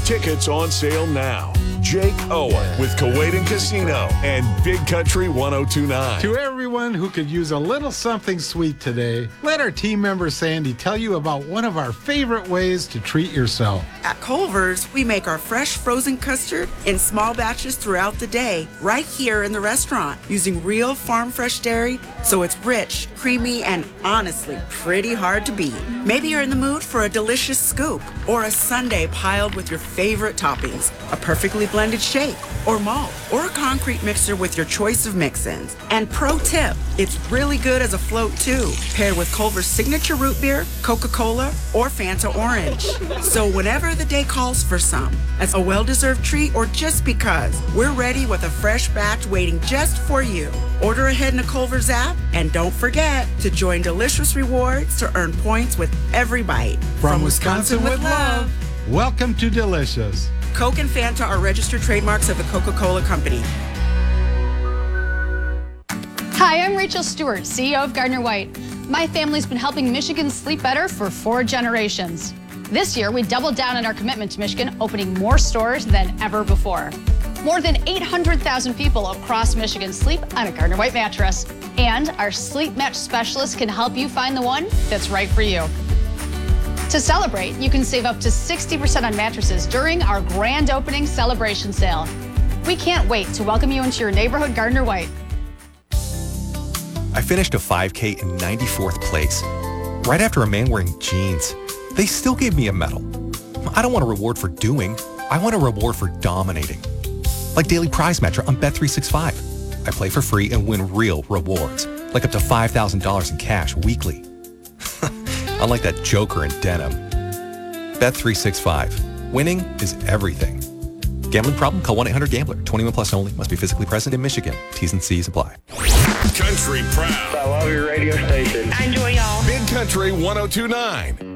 Tickets on sale now. Jake Owen with Kuwait Casino and Big Country 1029. To everyone who could use a little something sweet today, let our team member Sandy tell you about one of our favorite ways to treat yourself. At Culver's, we make our fresh frozen custard in small batches throughout the day, right here in the restaurant, using real farm fresh dairy, so it's rich, creamy, and honestly pretty hard to beat. Maybe you're in the mood for a delicious scoop or a sundae piled with your favorite toppings, a perfectly blended shake or malt, or a concrete mixer with your choice of mix-ins. And pro tip, it's really good as a float too, paired with Culver's signature root beer, Coca-Cola, or Fanta Orange. So whenever the day calls for some, as a well-deserved treat or just because, we're ready with a fresh batch waiting just for you. Order ahead in the Culver's app, and don't forget to join Delicious Rewards to earn points with every bite. From Wisconsin with love, welcome to Delicious. Coke and Fanta are registered trademarks of the Coca-Cola Company. Hi, I'm Rachel Stewart, CEO of Gardner White. My family's been helping Michigan sleep better for 4 generations. This year, we doubled down on our commitment to Michigan, opening more stores than ever before. More than 800,000 people across Michigan sleep on a Gardner White mattress. And our sleep match specialist can help you find the one that's right for you. To celebrate, you can save up to 60% on mattresses during our grand opening celebration sale. We can't wait to welcome you into your neighborhood Gardner White. I finished a 5K in 94th place, right after a man wearing jeans. They still gave me a medal. I don't want a reward for doing. I want a reward for dominating. Like Daily Prize Match on Bet365. I play for free and win real rewards, like up to $5,000 in cash weekly. Unlike that joker in denim. Bet365. Winning is everything. Gambling problem? Call 1-800-GAMBLER. 21 plus only. Must be physically present in Michigan. T's and C's apply. Country Proud. I love your radio station. I enjoy y'all. Big Country 1029.